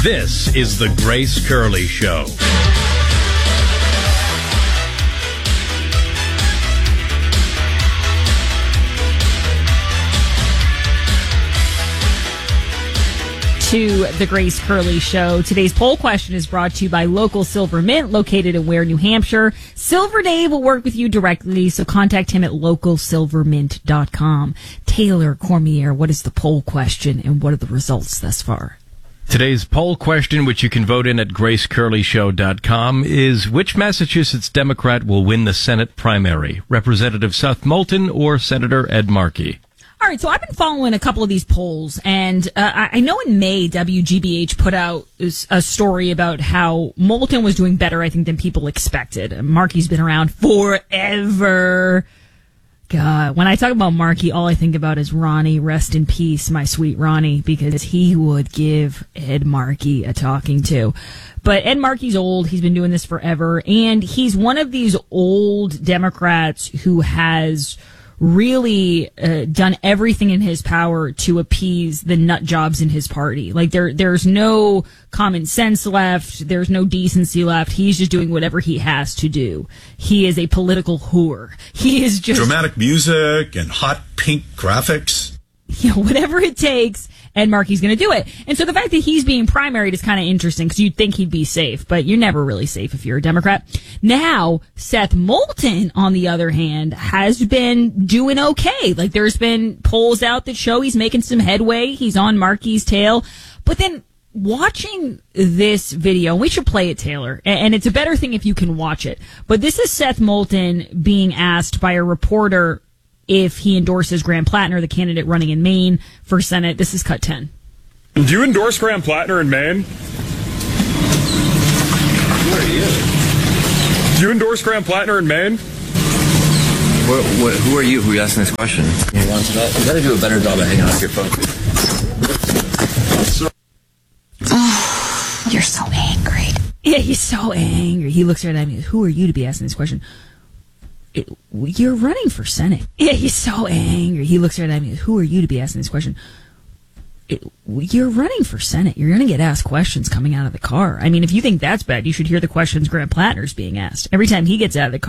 This is the Grace Curley Show. To the Grace Curley Show. Today's poll question is brought to you by Local Silver Mint, located in Ware, New Hampshire. Silver Dave will work with you directly, so contact him at localsilvermint.com. Taylor Cormier, what is the poll question and what are the results thus far? Today's poll question, which you can vote in at gracecurleyshow.com, is which Massachusetts Democrat will win the Senate primary? Representative Seth Moulton or Senator Ed Markey? All right, so I've been following a couple of these polls, and I know in May, WGBH put out a story about how Moulton was doing better, I think, than people expected. Markey's been around forever. God, when I talk about Markey, all I think about is Ronnie. Rest in peace, my sweet Ronnie, because he would give Ed Markey a talking to. But Ed Markey's old. He's been doing this forever, and he's one of these old Democrats who has really done everything in his power to appease the nut jobs in his party. Like there's no common sense left. There's no decency left. He's just doing whatever he has to do. He is a political whore. He is just dramatic music and hot pink graphics. You know, whatever it takes, Ed Markey's going to do it. And so the fact that he's being primaried is kind of interesting because you'd think he'd be safe, but you're never really safe if you're a Democrat. Now, Seth Moulton, on the other hand, has been doing okay. Like, there's been polls out that show he's making some headway. He's on Markey's tail. But then watching this video, we should play it, Taylor, and it's a better thing if you can watch it. But this is Seth Moulton being asked by a reporter if he endorses Graham Plattner, the candidate running in Maine for Senate. This is cut 10. Do you endorse Graham Plattner in Maine? Who are you? Do you endorse Graham Plattner in Maine? Who are you? Who are you asking this question? You got to do a better job of hanging off your phone. Oh, you're so angry. Yeah, he's so angry. He looks right at me. Who are you to be asking this question? You're running for Senate. Yeah, he's so angry. He looks right at me. Who are you to be asking this question? You're running for Senate. You're going to get asked questions coming out of the car. I mean, if you think that's bad, you should hear the questions Graham Plattner's being asked. Every time he gets out of the car,